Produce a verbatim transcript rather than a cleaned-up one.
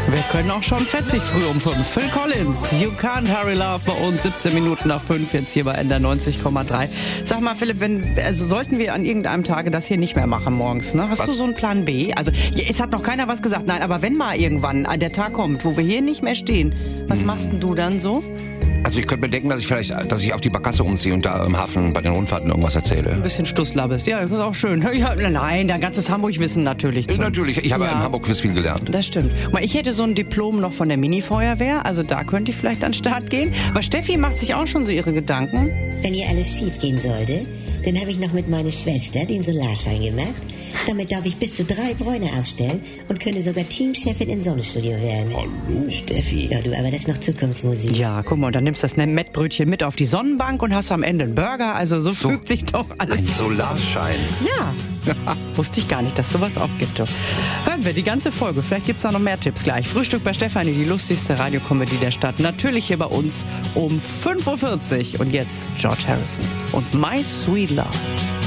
Wir können auch schon fetzig früh um fünf. Phil Collins, You Can't Hurry Love bei uns, siebzehn Minuten nach fünf, jetzt hier bei N D R neunzig Komma drei. Sag mal, Philipp, wenn, also sollten wir an irgendeinem Tage das hier nicht mehr machen morgens, ne? Hast was? Du so einen Plan B? Also, es hat noch keiner was gesagt, nein, aber wenn mal irgendwann der Tag kommt, wo wir hier nicht mehr stehen, was hm. machst denn du dann so? Also ich könnte mir denken, dass ich vielleicht, dass ich auf die Barkasse umziehe und da im Hafen bei den Rundfahrten irgendwas erzähle. Ein bisschen Stusslabbest, ja, das ist auch schön. Ja, nein, dein ganzes Hamburg-Wissen natürlich. Zum natürlich, ich habe ja. in Hamburg-Quiz viel gelernt. Das stimmt. Mal, ich hätte so ein Diplom noch von der Mini-Feuerwehr, also da könnte ich vielleicht an den Start gehen. Aber Steffi macht sich auch schon so ihre Gedanken. Wenn hier alles schief gehen sollte, dann habe ich noch mit meiner Schwester den Solarschein gemacht. Damit darf ich bis zu drei Bräune aufstellen und könnte sogar Teamchefin im Sonnenstudio werden. Hallo, Steffi. Ja, du, aber das ist noch Zukunftsmusik. Ja, guck mal, und dann nimmst du das Mettbrötchen mit auf die Sonnenbank und hast am Ende einen Burger. Also so, so fügt sich doch alles. Ein Solarschein. Ja. Wusste ich gar nicht, dass sowas auch gibt. Hören wir die ganze Folge. Vielleicht gibt es da noch mehr Tipps gleich. Frühstück bei Stefanie, die lustigste Radiokomödie der Stadt. Natürlich hier bei uns um fünf Uhr vierzig. Und jetzt George Harrison und My Sweet Love.